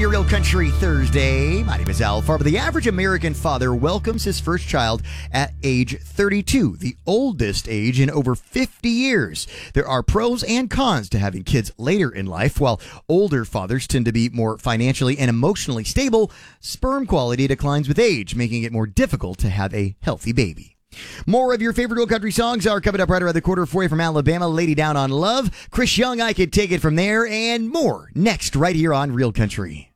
your Real Country Thursday. My name is Al Farber. The average American father welcomes his first child at age 32, the oldest age in over 50 years. There are pros and cons to having kids later in life. While older fathers tend to be more financially and emotionally stable, sperm quality declines with age, making it more difficult to have a healthy baby. More of your favorite Real Country songs are coming up right around the corner for you from Alabama. Lady Down on Love, Chris Young, I Could Take It From There, and more next right here on Real Country.